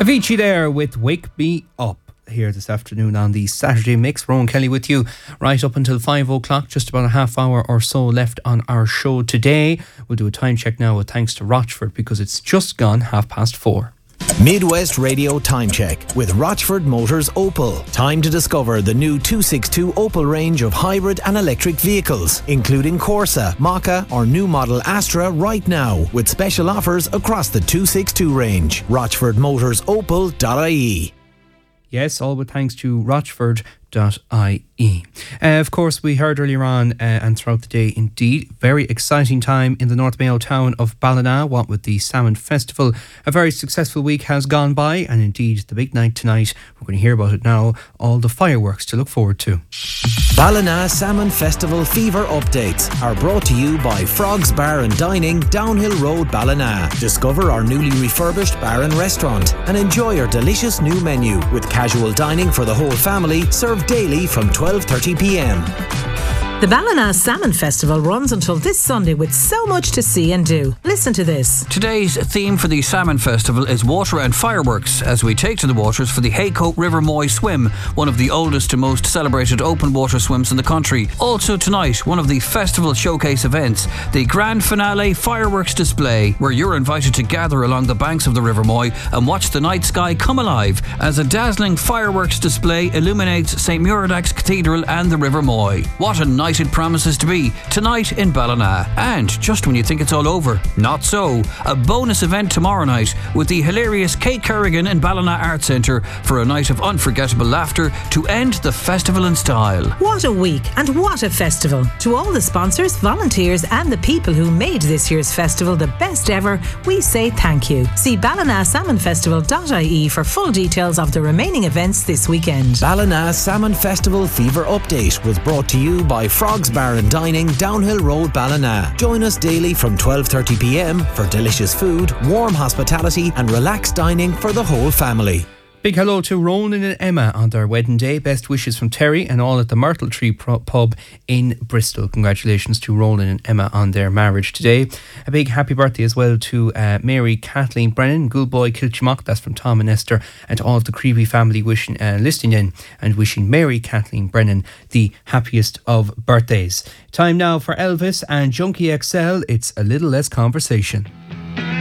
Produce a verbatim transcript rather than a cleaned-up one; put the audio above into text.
Avicii there with Wake Me Up here this afternoon on the Saturday Mix. Rowan Kelly with you right up until five o'clock, just about a half hour or so left on our show today. We'll do a time check now with thanks to Rochford because it's just gone half past four. Midwest Radio Time Check with Rochford Motors Opel. Time to discover the new two sixty-two Opel range of hybrid and electric vehicles, including Corsa, Maka or new model Astra right now, with special offers across the two sixty-two range. rochford motors opel dot I E. Yes, all with thanks to rochford dot I E. Uh, of course, we heard earlier on uh, and throughout the day, indeed, very exciting time in the North Mayo town of Ballina, what with the Salmon Festival. A very successful week has gone by, and indeed, the big night tonight, we're going to hear about it now, all the fireworks to look forward to. Ballina Salmon Festival fever updates are brought to you by Frogs Bar and Dining, Downhill Road, Ballina. Discover our newly refurbished bar and restaurant and enjoy our delicious new menu with casual dining for the whole family, served daily from twelve thirty p m. The Ballina Salmon Festival runs until this Sunday with so much to see and do. Listen to this. Today's theme for the Salmon Festival is water and fireworks as we take to the waters for the Haycote River Moy Swim, one of the oldest and most celebrated open water swims in the country. Also tonight, one of the festival showcase events, the grand finale fireworks display, where you're invited to gather along the banks of the River Moy and watch the night sky come alive as a dazzling fireworks display illuminates St Muradach's Cathedral and the River Moy. What a night it promises to be tonight in Ballina. And just when you think it's all over, not so. A bonus event tomorrow night with the hilarious Kate Kerrigan in Ballina Arts Centre for a night of unforgettable laughter to end the festival in style. What a week and what a festival. To all the sponsors, volunteers and the people who made this year's festival the best ever, we say thank you. See ballina salmon festival dot I E for full details of the remaining events this weekend. Ballina Salmon Festival fever update was brought to you by Frogs Bar and Dining, Downhill Road, Ballina. Join us daily from twelve thirty p m for delicious food, warm hospitality and relaxed dining for the whole family. Big hello to Ronan and Emma on their wedding day. Best wishes from Terry and all at the Myrtle Tree pub in Bristol. Congratulations to Ronan and Emma on their marriage today. A big happy birthday as well to uh, Mary Kathleen Brennan, Goolboy Kilchimock, that's from Tom and Esther, and to all of the Creevy family wishing, uh, listening in and wishing Mary Kathleen Brennan the happiest of birthdays. Time now for Elvis and Junkie X L. It's a little less conversation.